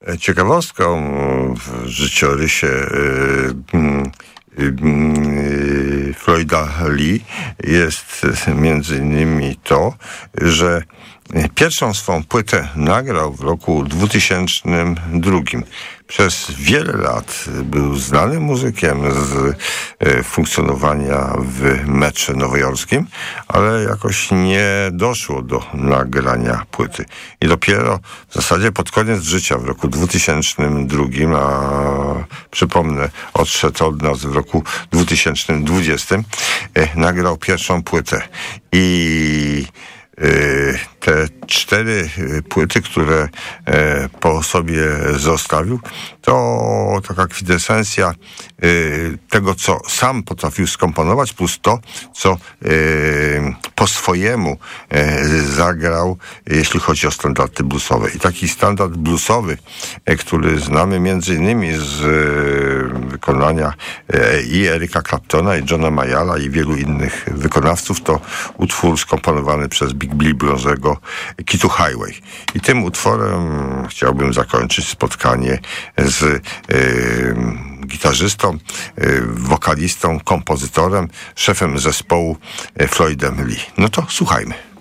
Ciekawostką w życiorysie Floyda Lee jest między innymi to, że pierwszą swą płytę nagrał w roku 2002. Przez wiele lat był znanym muzykiem z funkcjonowania w metrze nowojorskim, ale jakoś nie doszło do nagrania płyty. I dopiero w zasadzie pod koniec życia w roku 2002, a przypomnę, odszedł od nas w roku 2020, nagrał pierwszą płytę. I te 4 płyty, które po sobie zostawił, to taka kwintesencja tego, co sam potrafił skomponować, plus to, co po swojemu zagrał, jeśli chodzi o standardy bluesowe. I taki standard bluesowy, który znamy między innymi z wykonania i Erica Claptona, i Johna Mayalla, i wielu innych wykonawców, to utwór skomponowany przez Big Billy Bronzego, Key to Highway. I tym utworem chciałbym zakończyć spotkanie z gitarzystą, wokalistą, kompozytorem, szefem zespołu Floydem Lee. No to słuchajmy.